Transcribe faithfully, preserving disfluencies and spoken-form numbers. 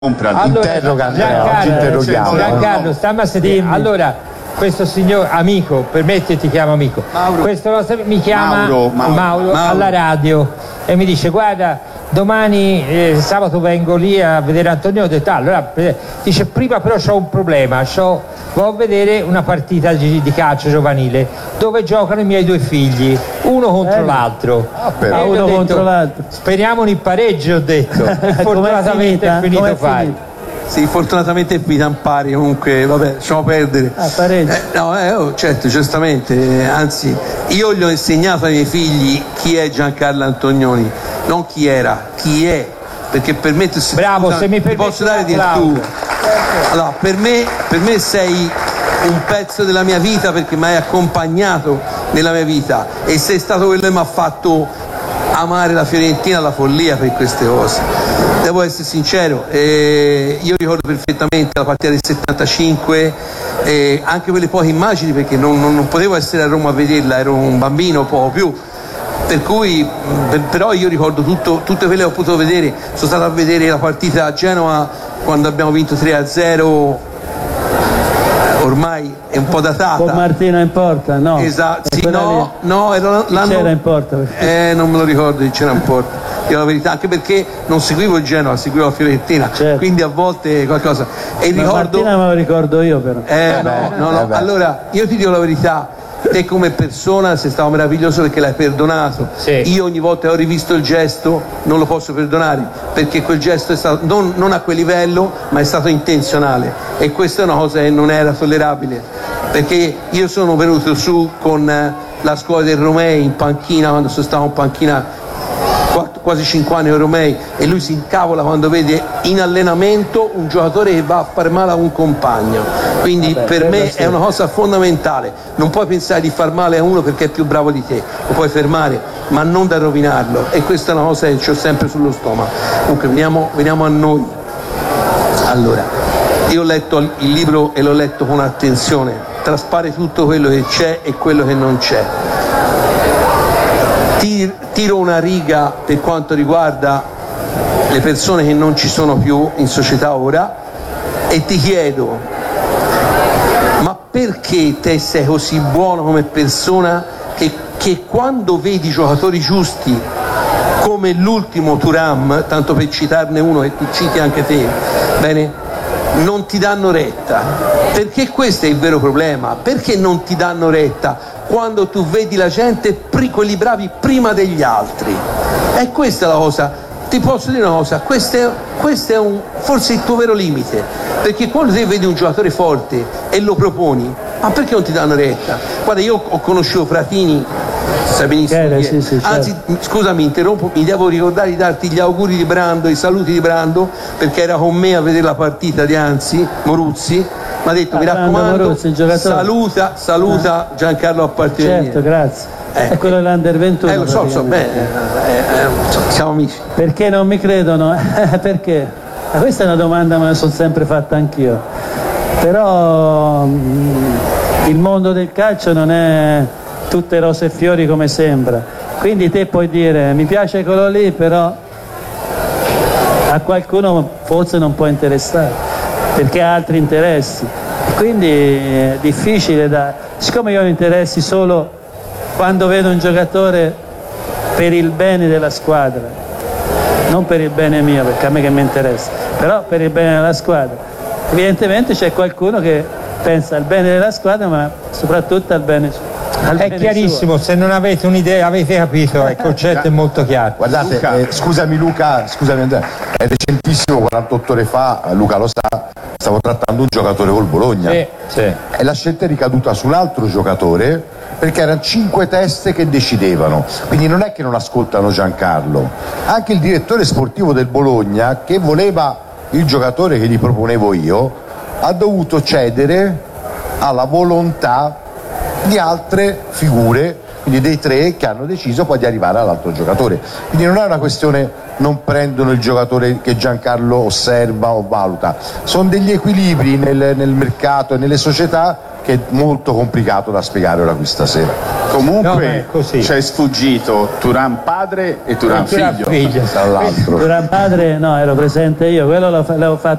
Allora, interroga Giancarlo, ci interroghiamo. Giancarlo, stamma a sentire. Allora, questo signor amico, permetti ti chiamo amico. Mauro. Questo nostro, mi chiama Mauro, Mauro, Mauro, Mauro. alla radio e mi dice: guarda, domani eh, sabato vengo lì a vedere Antonio. Ho detto, ah, allora, eh, dice, prima però c'ho un problema, c'ho, vado a vedere una partita di, di calcio giovanile dove giocano i miei due figli, uno contro Bene. l'altro. Ah, E uno gli ho detto, contro l'altro. speriamo in pareggio, ho detto. E fortunatamente è finito Com'è pari. finita? Sì, fortunatamente è finita in pari, comunque, vabbè, lasciamo perdere. Ah, pareggio. Eh, no, eh, oh, certo, giustamente, eh, anzi, io gli ho insegnato ai miei figli chi è Giancarlo Antonioni, non chi era, chi è, perché per me... Se, Bravo, scusa, se mi ti permetti posso dare un del tu. applauso. Allora, per me, per me sei un pezzo della mia vita perché mi hai accompagnato nella mia vita e sei stato quello che mi ha fatto amare la Fiorentina alla follia per queste cose. Devo essere sincero, eh, io ricordo perfettamente la partita del settantacinque, eh, anche quelle poche immagini perché non, non, non potevo essere a Roma a vederla, ero un bambino, poco più, per cui per, però io ricordo tutto, tutte quelle che ho potuto vedere. Sono stato a vedere la partita a Genova quando abbiamo vinto tre a zero, ormai è un po' datata. Con Martino in porta, no? Esatto, È sì, quella no, lì. no, era Chi l'anno... c'era in porta? Eh, non me lo ricordo chi c'era in porta, io la verità, anche perché non seguivo il Genoa, seguivo la Fiorentina, Certo. quindi a volte qualcosa. E Ma ricordo... Martina me lo ricordo io però. Eh, Eh no, beh, no, no. eh beh. Allora, io ti dico la verità, te come persona sei stato meraviglioso perché l'hai perdonato. Sì. Io ogni volta che ho rivisto il gesto non lo posso perdonare, perché quel gesto è stato non, non a quel livello, ma è stato intenzionale. E questa è una cosa che non era tollerabile, perché io sono venuto su con eh, la scuola del Romei in panchina, quando sono stato in panchina quattro, quasi cinque anni ai Romei, e lui si incavola quando vede in allenamento un giocatore che va a far male a un compagno. Quindi Vabbè, per me quello sì. è una cosa fondamentale. Non puoi pensare di far male a uno perché è più bravo di te, lo puoi fermare, ma non da rovinarlo, e questa è una cosa che ho sempre sullo stomaco. Comunque veniamo, veniamo a noi. Allora, io ho letto il libro e l'ho letto con attenzione, traspare tutto quello che c'è e quello che non c'è. Tir- tiro una riga per quanto riguarda le persone che non ci sono più in società ora e ti chiedo: ma perché te sei così buono come persona che, che quando vedi giocatori giusti come l'ultimo Thuram, tanto per citarne uno che tu citi anche te, bene, non ti danno retta? Perché questo è il vero problema. Perché non ti danno retta quando tu vedi la gente, pri- quelli bravi prima degli altri? E questa è la cosa. Ti posso dire una cosa, questo è, questo è un, forse il tuo vero limite, perché quando te vedi un giocatore forte e lo proponi, ma perché non ti danno retta? Guarda, io ho conosciuto Fratini, sai benissimo Chiaro, chi è. sì, sì, Anzi, certo. scusami, interrompo, mi devo ricordare di darti gli auguri di Brando, i saluti di Brando, perché era con me a vedere la partita di Anzi, Moruzzi, mi ha detto: Ah, mi Brando raccomando, Moruzzi, il giocatore. saluta, saluta Giancarlo Appartenente. Certo, grazie. Eh, è quello dell'Under ventuno. Eh, lo so, lo so, beh, praticamente. eh, eh, so, siamo amici. Perché non mi credono? Perché? Ma questa è una domanda che me la sono sempre fatta anch'io. Però mm, il mondo del calcio non è tutte rose e fiori come sembra. Quindi te puoi dire: mi piace quello lì, però a qualcuno forse non può interessare, perché ha altri interessi. Quindi è difficile da... Siccome io ho interessi solo quando vedo un giocatore per il bene della squadra, non per il bene mio, perché a me che mi interessa, però per il bene della squadra, evidentemente c'è qualcuno che pensa al bene della squadra, ma soprattutto al bene suo. Al È bene chiarissimo, suo. se non avete un'idea, avete capito, il concetto è molto chiaro. Guardate, Luca. eh, scusami Luca, scusami Andrea, è recentissimo, quarantotto ore fa, Luca lo sa, stavo trattando un giocatore col Bologna. Sì, sì. E la scelta è ricaduta su un altro giocatore, perché erano cinque teste che decidevano, quindi non è che non ascoltano Giancarlo. Anche il direttore sportivo del Bologna, che voleva il giocatore che gli proponevo io, ha dovuto cedere alla volontà di altre figure, quindi dei tre che hanno deciso poi di arrivare all'altro giocatore. Quindi non è una questione non prendono il giocatore che Giancarlo osserva o valuta, sono degli equilibri nel, nel mercato e nelle società che è molto complicato da spiegare ora qui stasera. No, ma Comunque è così. ci è sfuggito Turan padre e Turan Turan figlio. figlio. Tra l'altro. Turan padre, no, ero presente io, quello l'ho, fa- l'ho fatto